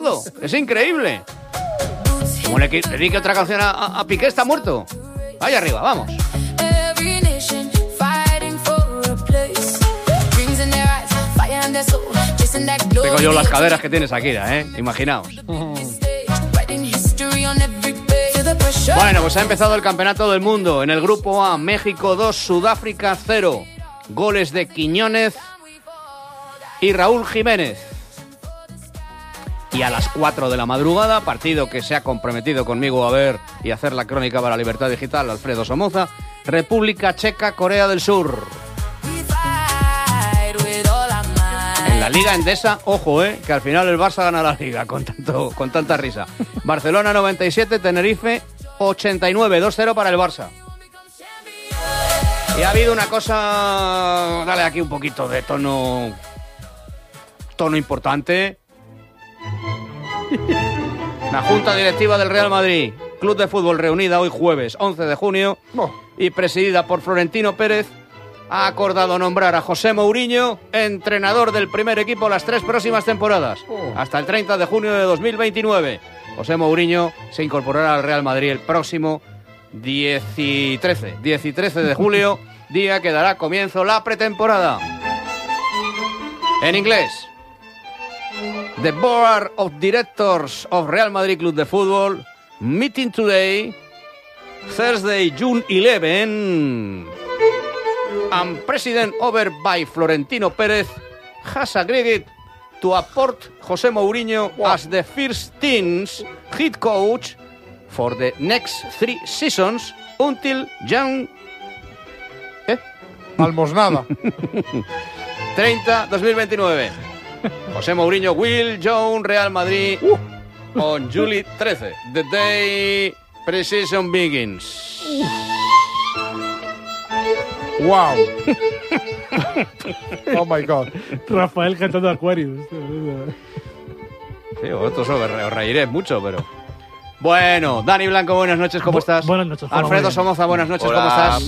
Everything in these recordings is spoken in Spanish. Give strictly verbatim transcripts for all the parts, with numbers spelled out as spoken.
Es increíble. Como le, le dedique otra canción a, a, a Piqué, está muerto. Ahí arriba, vamos. Tengo yo las caderas que tiene Shakira, ¿eh? Imaginaos. Bueno, pues ha empezado el Campeonato del Mundo. En el Grupo A, México dos, Sudáfrica cero. Goles de Quiñónez y Raúl Jiménez. Y a las cuatro de la madrugada, partido que se ha comprometido conmigo a ver y hacer la crónica para Libertad Digital, Alfredo Somoza, República Checa, Corea del Sur. En la Liga Endesa, ojo, eh, que al final el Barça gana la Liga con, tanto, con tanta risa. Barcelona noventa y siete, Tenerife ochenta y nueve, dos cero para el Barça. Y ha habido una cosa, dale aquí un poquito de tono, tono importante. La Junta Directiva del Real Madrid, Club de Fútbol, reunida hoy jueves once de junio y presidida por Florentino Pérez, ha acordado nombrar a José Mourinho entrenador del primer equipo las tres próximas temporadas, hasta el treinta de junio de dos mil veintinueve. José Mourinho se incorporará al Real Madrid el próximo diez y trece de julio, día que dará comienzo la pretemporada. En inglés, The Board of Directors of Real Madrid Club de Fútbol meeting today, Thursday, June eleventh, and President over by Florentino Pérez has agreed to appoint José Mourinho wow. as the first team's head coach for the next three seasons until Jan... ¿Eh? Almosnada. treinta, dos mil veintinueve. José Mourinho will join Real Madrid uh. on July thirteenth, the day pre-season begins. Wow. Oh my God. Rafael cantando Aquarius. Sí, vosotros os reiréis mucho, pero... Bueno, Dani Blanco, buenas noches, ¿cómo Bu- estás? Buenas noches, Juan. Alfredo Somoza, buenas noches, Hola. ¿cómo estás?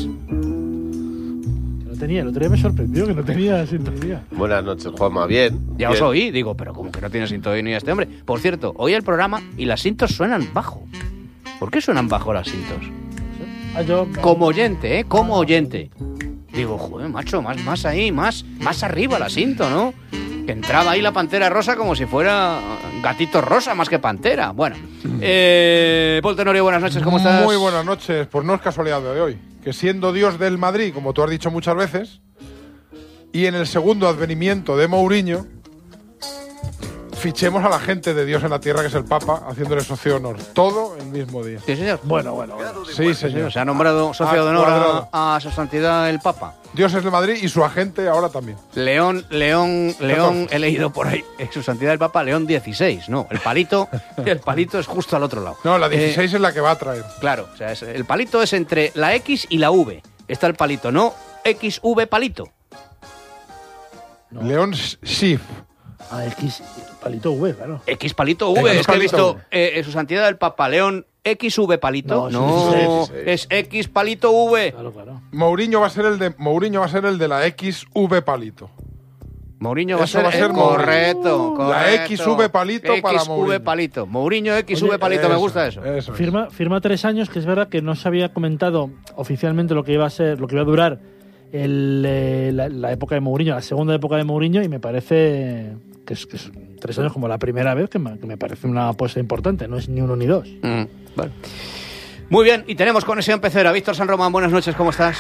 No tenía, el otro día me sorprendió que no tenía sintonía. Buenas noches, Juanma. Bien. Ya bien. os oí, digo, pero como que no tiene sintonía este hombre. Por cierto, hoy el programa y las cintos suenan bajo. ¿Por qué suenan bajo las cintos? Ah, yo, Como oyente, ¿eh? Como oyente. Digo, joder, macho, más, más ahí, más, más arriba la cinto, ¿no? Que entraba ahí la pantera rosa como si fuera gatito rosa más que pantera. Bueno, eh, Paul Tenorio, buenas noches, ¿cómo estás? Muy buenas noches. Pues no es casualidad de hoy. Que siendo Dios del Madrid, como tú has dicho muchas veces, y en el segundo advenimiento de Mourinho, fichemos a la gente de Dios en la tierra, que es el Papa, haciéndole socio de honor. Todo el mismo día. Sí, señor. Bueno, bueno, bueno. Sí, señor. Se ha nombrado socio Ah, de honor cuadrado. a, a su santidad el Papa. Dios es del Madrid y su agente ahora también. León, León, León, he leído por ahí, eh, su santidad el Papa, León dieciséis, no, el palito, el palito es justo al otro lado. No, la dieciséis Eh, es la que va a traer. Claro, o sea, es- el palito es entre la X y la V. Está el palito, no X V palito. No. León Schiff. Ah, X, palito V, claro. X palito V, X es que he palito visto V. eh, eh, su santidad el Papa León X V palito. No, No, sí, sí, sí, sí. es X palito V. Claro, claro. Mourinho va a ser el de Mourinho va a ser el de la X V palito. Mourinho va a Eso ser, va a ser eh, correcto, correcto. La X V palito para X V Mourinho. palito. Mourinho X V Oye, palito, me gusta eso. Eso es. Firma, firma tres años, que es verdad que no se había comentado oficialmente lo que iba a ser, lo que iba a durar el, eh, la, la época de Mourinho, la segunda época de Mourinho, y me parece que es, que es tres años como la primera vez, que me, que me parece una apuesta importante, no es ni uno ni dos. Mm, vale. Muy bien, y tenemos conexión pecera. Víctor San Román, buenas noches, ¿cómo estás?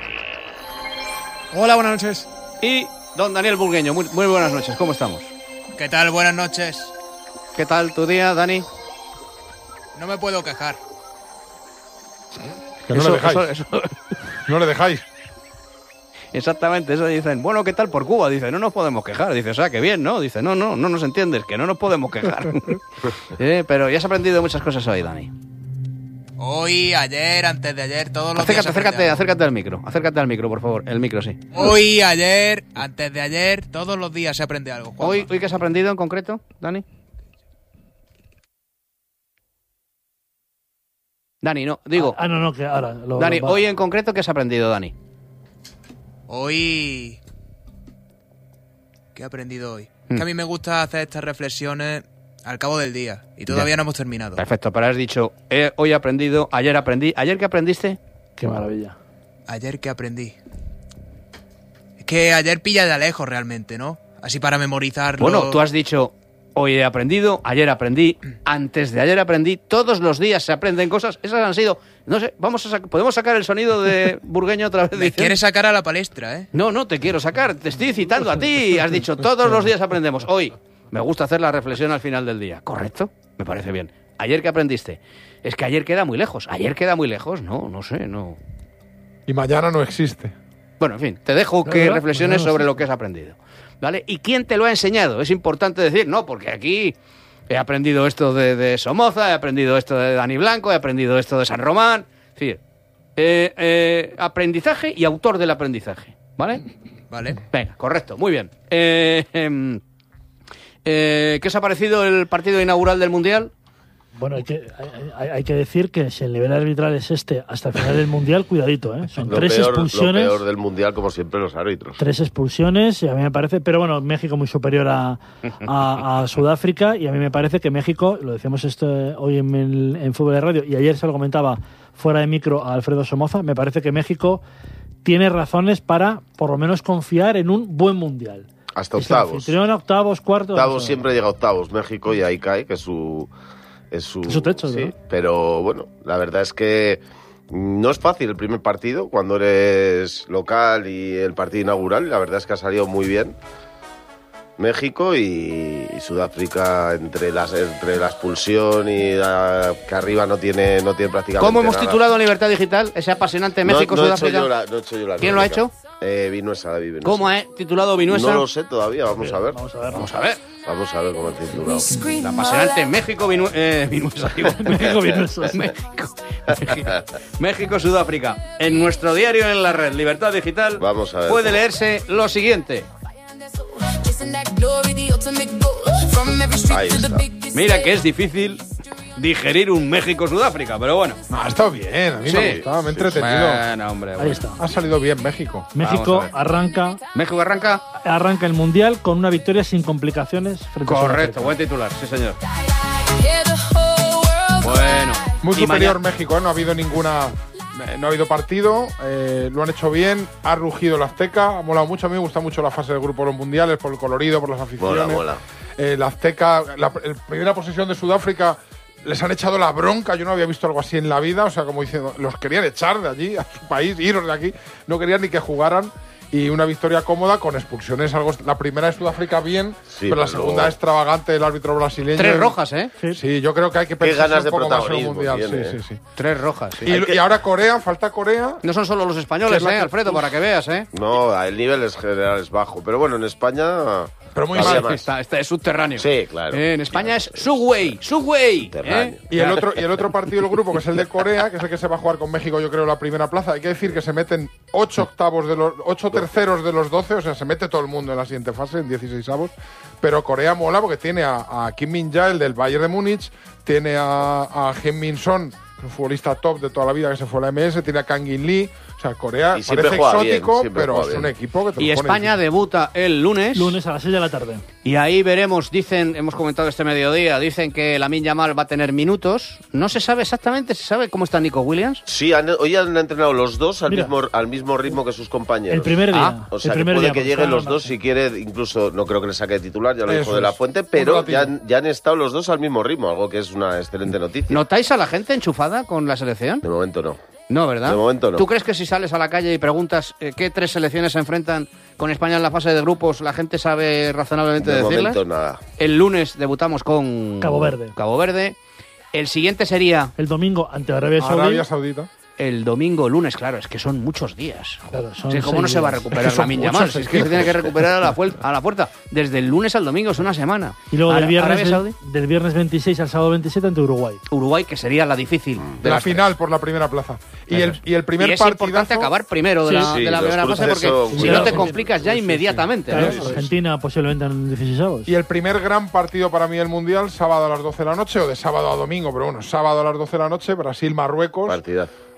Hola, buenas noches. Y don Daniel Burgueño, muy, muy buenas noches, ¿cómo estamos? ¿Qué tal? Buenas noches. ¿Qué tal tu día, Dani? No me puedo quejar. Que no Eso- le dejáis. eso- eso- No le dejáis. exactamente, eso dicen. Bueno, ¿qué tal por Cuba? Dice, no nos podemos quejar. Dice, o sea, que bien, ¿no? Dice, no, no, no nos entiendes, que no nos podemos quejar. Eh, pero ya has aprendido muchas cosas hoy, Dani. Hoy, ayer, antes de ayer, todos los Acércate, días. aprende acércate, algo. acércate al micro. Acércate al micro, por favor. El micro, sí. Hoy, ayer, antes de ayer, todos los días se aprende algo. Juanma. Hoy, ¿Hoy qué has aprendido en concreto, Dani? Dani, no, digo, Ah, no, no, que ahora. Lo, Dani, lo va- hoy en concreto, ¿qué has aprendido, Dani? Hoy. ¿Qué he aprendido hoy? Mm. Que a mí me gusta hacer estas reflexiones al cabo del día. Y todavía Ya. no hemos terminado. Perfecto, pero has dicho, eh, hoy he aprendido, ayer aprendí. ¿Ayer qué aprendiste? Qué maravilla. Ayer que aprendí. Es que ayer pilla de lejos realmente, ¿no? Así para memorizarlo. Bueno, tú has dicho, hoy he aprendido, ayer aprendí, antes de ayer aprendí, todos los días se aprenden cosas. Esas han sido, no sé, vamos a sac- podemos sacar el sonido de Burgueño otra vez. Me diciendo? quieres sacar a la palestra, ¿eh? No, no te quiero sacar, te estoy citando a ti. Has dicho, todos los días aprendemos. Hoy me gusta hacer la reflexión al final del día. ¿Correcto? Me parece bien. ¿Ayer qué aprendiste? Es que ayer queda muy lejos. Ayer queda muy lejos, no, no sé, no. Y mañana no existe. Bueno, en fin, te dejo No, que no, reflexiones no, no, sobre sí. lo que has aprendido. ¿Vale? ¿Y quién te lo ha enseñado? Es importante decir, no, porque aquí he aprendido esto de, de Somoza, he aprendido esto de Dani Blanco, he aprendido esto de San Román. Es decir, eh, eh, aprendizaje y autor del aprendizaje. ¿Vale? Vale. Venga, correcto, muy bien. Eh, em, eh, ¿Qué os ha parecido el partido inaugural del Mundial? Bueno, hay que, hay, hay- hay que decir que si el nivel arbitral es este hasta el final del Mundial, cuidadito, ¿eh? Son Lo tres peor, lo expulsiones. peor del Mundial, como siempre, los árbitros. Tres expulsiones, y a mí me parece, pero bueno, México muy superior a, a, a Sudáfrica, y a mí me parece que México, lo decíamos esto hoy en, el, en Fútbol de Radio, y ayer se lo comentaba fuera de micro a Alfredo Somoza, me parece que México tiene razones para, por lo menos, confiar en un buen Mundial. Hasta Es el octavos. anfitrión, octavos, cuartos. Octavos o sea, siempre llega a octavos México y ahí cae, que es su... Es su, Es su techo, sí, ¿no? pero bueno, la verdad es que no es fácil el primer partido cuando eres local y el partido inaugural. La verdad es que ha salido muy bien México y, y Sudáfrica entre las entre la expulsión y la, que arriba no tiene no tiene prácticamente ¿Cómo hemos nada. titulado en Libertad Digital ese apasionante No- México no, he hecho Sudáfrica? yo la- no he hecho yo la ¿Quién lo ha crónica. hecho? Eh, Vinuesa, David Vinuesa. ¿Cómo ha titulado Vinuesa? No lo sé todavía, vamos a ver. Vamos a ver. Vamos a ver. Vamos a ver cómo ha titulado. El apasionante México Vinu eh, Vinuesa, digo. México Vinuesa. México, México, México, Sudáfrica. En nuestro diario en la red, Libertad Digital, Vamos a ver. puede leerse lo siguiente. Ahí está. Mira que es difícil digerir un México-Sudáfrica, pero bueno. No, ha estado bien, a mí Sí, me ha gustado, me he entretenido. Bueno, hombre. Ahí bueno. está. Ha salido bien México. México Vamos a ver. arranca, México arranca. arranca el Mundial con una victoria sin complicaciones frente a Correcto, Sudáfrica. buen titular, sí señor. Bueno. Muy y superior mañana- México, ¿eh? No ha habido ninguna... eh, No ha habido partido, eh, lo han hecho bien, ha rugido el Azteca, ha molado mucho, a mí me gusta mucho la fase de grupo de los mundiales, por el colorido, por las aficiones. Mola, mola. Eh, el Azteca, la, la primera posesión de Sudáfrica, les han echado la bronca, yo no había visto algo así en la vida, o sea, como diciendo, los querían echar de allí, a su país, iros de aquí, no querían ni que jugaran. Y una victoria cómoda con expulsiones. Algo, la primera de Sudáfrica bien, Sí, pero la pero segunda luego- extravagante del árbitro brasileño. Tres rojas, ¿eh? Sí. Sí, yo creo que hay que Qué pensar ganas de un poco más en el protagonismo mundial. tiene, Sí, eh. sí, sí. Tres rojas, sí. Y, y ahora Corea, falta Corea. No son solo los españoles, Que es la ¿eh, que- Alfredo? Para que veas, ¿eh? No, el nivel es general es bajo, pero bueno, en España Pero muy había mal. más. Está, está, es subterráneo. Sí, claro. Eh, en España es Subway, Subway. Subterráneo. ¿eh? Y el otro y el otro partido del grupo, que es el de Corea, que es el que se va a jugar con México, yo creo, la primera plaza. Hay que decir que se meten ocho octavos de los ocho terceros de los doce, o sea, se mete todo el mundo en la siguiente fase, en dieciséis avos. Pero Corea mola porque tiene a, a Kim Min-jae, el del Bayern de Múnich, tiene a, a Heung Min Son, un futbolista top de toda la vida que se fue a la M S, tiene a Kang In Lee. O sea, Corea Y siempre parece juega bien, exótico, siempre pero juega es un bien. equipo que te Y lo pone España difícil. debuta el lunes. Lunes a las seis de la tarde. Y ahí veremos, dicen, hemos comentado este mediodía, dicen que Lamine Yamal va a tener minutos. No se sabe exactamente, ¿se sabe cómo está Nico Williams? Sí, han- hoy han entrenado los dos al Mira. mismo, al mismo ritmo que sus compañeros. El primer día. Ah, O sea, el que primer puede día, que porque lleguen está los dos Martín. si quiere, incluso no creo que le saque de titular, ya lo Eso dijo de la es. Fuente, Un pero ratillo. ya han, ya han estado los dos al mismo ritmo, algo que es una excelente noticia. ¿Notáis a la gente enchufada con la selección? De momento no. No, ¿verdad? De momento no. ¿Tú crees que si sales a la calle y preguntas eh, qué tres selecciones se enfrentan con España en la fase de grupos, la gente sabe razonablemente De decirlas? momento nada. El lunes debutamos con Cabo Verde. Cabo Verde. El siguiente sería El domingo ante Arabia Saudí. Arabia Saudita. el domingo, lunes, claro, es que son muchos días. Claro, son Sí, ¿cómo no seis se va a días. recuperar Es que son Lamine muchos, Yamal? Si es es que que- se tiene que recuperar a la, fuel- a la puerta. Desde el lunes al domingo es una semana. Y luego del Ara- viernes, Arabia Saudí, del viernes veintiséis al sábado veintisiete ante Uruguay. Uruguay, que sería la difícil. de La las final por la primera plaza. Y el, y el primer y es partidazo. importante acabar primero de Sí, la, sí, de la los primera fase cruces porque son si no cuidados. te complicas ya Sí, sí, sí. inmediatamente. Claro, ¿no? sí, sí. Argentina posiblemente en dieciséis. Y el primer gran partido para mí del Mundial, sábado a las doce de la noche, o de sábado a domingo, pero bueno, sábado a las doce de la noche, Brasil-Marruecos. Partida.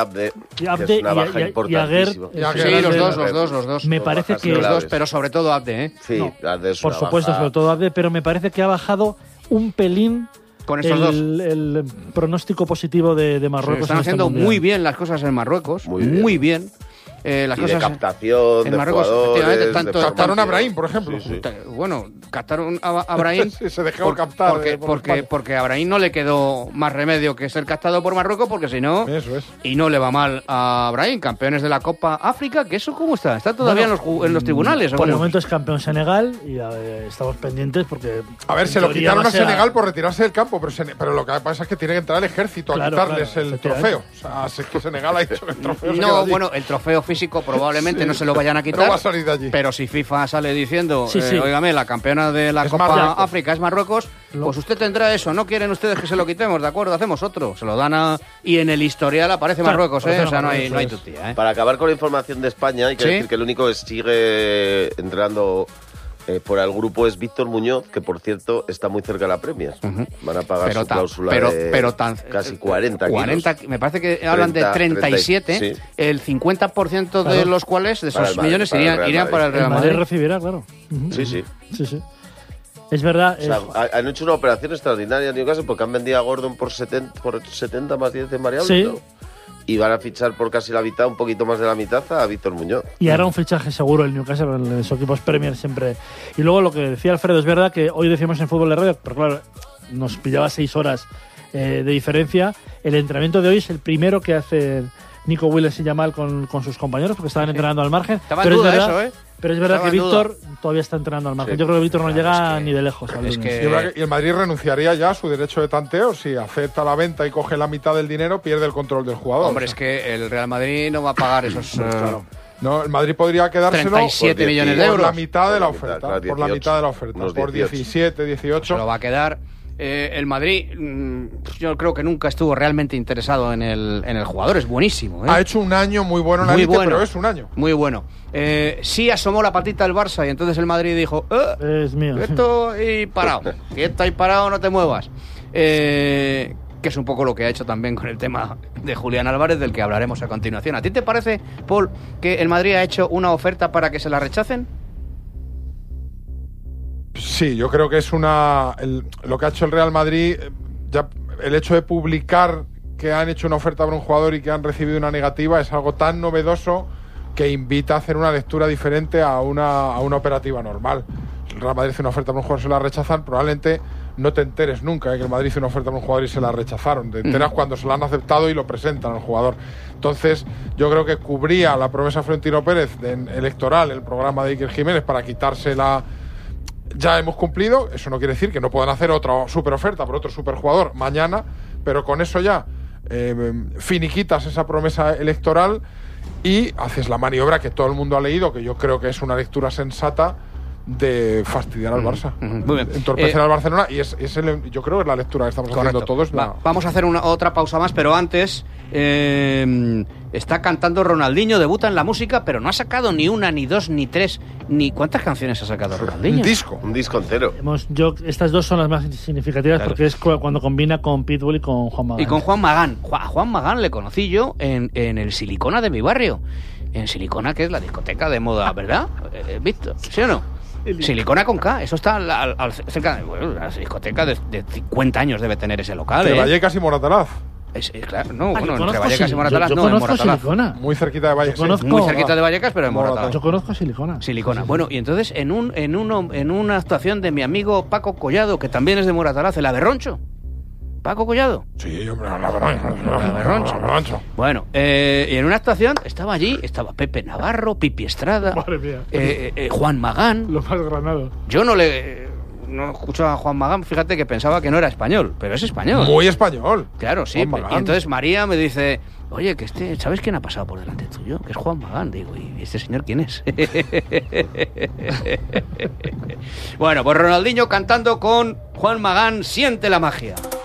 Abde, Y Abde que es una y- baja y- y importantísima. Aguer, Y Aguer. Sí, los de- dos, los dos, los dos. Me Dos parece bajas que- Los claves. dos, pero sobre todo Abde, ¿eh? Sí, No, Abde es Por una supuesto, baja- sobre todo Abde, pero me parece que ha bajado un pelín Con estos dos. el, el pronóstico positivo de, de Se Marruecos. están en este haciendo Mundial. muy bien las cosas en Marruecos, Muy muy bien. bien. Eh, las y de cosas captación, en de Marruecos, jugadores, efectivamente, de tanto- Captaron a formación. Brahim, por ejemplo. Sí, sí. Ta- Bueno, captaron a, a Brahim Sí, se dejó captar, porque, eh, por porque, España. porque a Brahim no le quedó más remedio que ser captado por Marruecos, porque si no, Eso es. y no le va mal a Brahim, campeones de la Copa África, que eso cómo está, está todavía Bueno, en, los, ju- en los tribunales. ¿o Por el cómo? momento es campeón Senegal y eh, estamos pendientes porque. A ver, en se lo teoría quitaron va a ser Senegal por retirarse del campo, pero, Sene- pero lo que pasa es que tiene que entrar el ejército a Claro, quitarles claro, el efectivamente. trofeo. O sea, si es que Senegal ha dicho que el trofeo se queda No, allí. bueno, el trofeo físico probablemente Sí. no se lo vayan a quitar. No va a salir de allí. Pero si FIFA sale diciendo, Sí, eh, sí. óigame, la campeona de la Es Copa Marruecos. África es Marruecos, Lo- pues usted tendrá eso. No quieren ustedes que se lo quitemos, ¿de acuerdo? Hacemos otro. Se lo dan a... Y en el historial aparece Claro, Marruecos, ¿eh? aparece O sea, no hay, Marruecos, no hay eso es. tutía, ¿eh? Para acabar con la información de España, hay que ¿Sí? decir que el único que sigue entrenando eh, fuera del grupo es Víctor Muñoz, que por cierto está muy cerca de la Premier. Van a pagar Pero su tan- cláusula pero- de pero tan- casi cuarenta kilos. cuarenta, me parece que hablan de treinta, treinta y siete, treinta, sí. el cincuenta por ciento de Claro. los cuales, de Para esos el Madrid, millones, para el irían, Real irían Madrid. para el El Real Madrid Madrid. recibirá, claro. Ujú. Sí, sí. Sí, sí. Es verdad. O sea, eh, ha- han hecho una operación extraordinaria en Newcastle porque han vendido a Gordon por setenta, por setenta más diez de variable. Sí. ¿no? Y van a fichar por casi la mitad, un poquito más de la mitad, a Víctor Muñoz. Y hará un fichaje seguro el Newcastle en los equipos Premier siempre. Y luego lo que decía Alfredo, es verdad que hoy decíamos en Fútbol de Radio, pero claro, nos pillaba seis horas eh, de diferencia. El entrenamiento de hoy es el primero que hace Nico Williams y Yamal con, con sus compañeros, porque estaban entrenando al margen. Estaba en pero, duda es verdad, eso, ¿eh? pero es verdad Estaba que en duda. Víctor todavía está entrenando al margen. Sí, Yo creo que Víctor no claro, llega es que- ni de lejos al es lunes. que- Y habrá que- y el Madrid renunciaría ya a su derecho de tanteo. Si acepta la venta y coge la mitad del dinero, pierde el control del jugador. Hombre, O es sea, que el Real Madrid no va a pagar esos eh, no, el Madrid podría quedárselo treinta y siete por millones de diez, por euros. la mitad de la Por la mitad, oferta. claro, por la dieciocho. mitad de la oferta. Unos Por dieciocho. diecisiete, Se dieciocho. lo va a quedar. Eh, el Madrid, mm, yo creo que nunca estuvo realmente interesado en el, en el jugador. Es buenísimo, ¿eh? Ha hecho un año muy bueno en la Muy Liga, bueno. pero es un año. Muy bueno. Eh, sí asomó la patita el Barça y entonces el Madrid dijo, eh, Es mío. quieto ahí parado, quieto ahí parado, no te muevas. Eh, que es un poco lo que ha hecho también con el tema de Julián Álvarez, del que hablaremos a continuación. ¿A ti te parece, Paul, que el Madrid ha hecho una oferta para que se la rechacen? Sí, yo creo que es una. el- lo que ha hecho el Real Madrid, eh, ya el hecho de publicar que han hecho una oferta para un jugador y que han recibido una negativa es algo tan novedoso que invita a hacer una lectura diferente a una, a una operativa normal. Si el Real Madrid hace una oferta para un jugador y se la rechazan, probablemente no te enteres nunca de que el Madrid hizo una oferta para un jugador y se la rechazaron. Te enteras cuando se la han aceptado y lo presentan al jugador. Entonces, yo creo que cubría la promesa Florentino Pérez de, en- electoral, el programa de Iker Jiménez, para quitarse la. Ya hemos cumplido, eso no quiere decir que no puedan hacer otra super oferta por otro super jugador mañana, pero con eso ya eh, finiquitas esa promesa electoral y haces la maniobra que todo el mundo ha leído, que yo creo que es una lectura sensata, de fastidiar al Barça, ujú, muy bien. entorpecer Eh, al Barcelona, y es, es el, yo creo que es la lectura que estamos haciendo todos. Va, la- vamos a hacer una, otra pausa más, pero antes eh, está cantando Ronaldinho, debuta en la música, pero no ha sacado ni una, ni dos, ni tres, ni ¿cuántas canciones ha sacado Ronaldinho? un disco. Un disco entero. Hemos- yo, estas dos son las más significativas Claro. porque es cu- cuando combina con Pitbull y con Juan Magán. Y con Juan Magán. Ju- A Juan Magán le conocí yo en, en el Silicona de mi barrio. En Silicona, que es la discoteca de moda, ¿verdad? Eh, ¿Visto? ¿Sí o no? Silicona con K, eso está al, al- al- cerca de bueno, una discoteca de, de cincuenta años debe tener ese local. De ¿eh? Vallecas y Moratalaz, Es, es claro, no, Ah, yo bueno, entre conozco Vallecas Sil- y Moratalaz, yo, yo no, en conozco Moratalaz. Silicona. muy cerquita de Vallecas. Yo conozco- Muy cerquita de Vallecas, pero en Moratalaz. Moratalaz. Yo conozco Silicona. Silicona. Bueno, y entonces en un en uno en una actuación de mi amigo Paco Collado, que también es de Moratalaz, el Aberroncho. Paco Collado. Sí, hombre, la Berroncho. La Berroncho. La Berroncho. Bueno, eh, y en una actuación estaba allí, estaba Pepe Navarro, Pipi Estrada, Madre mía. eh, eh, Juan Magán. Lo más granado. Yo no le no escucho a Juan Magán, fíjate que pensaba que no era español, pero es español. Muy español. Claro, sí. Juan pe- Magán. Y entonces María me dice, oye, que este, ¿sabes quién ha pasado por delante tuyo? Que es Juan Magán. Digo, ¿y este señor quién es? Bueno, pues Ronaldinho cantando con Juan Magán, Siente la magia.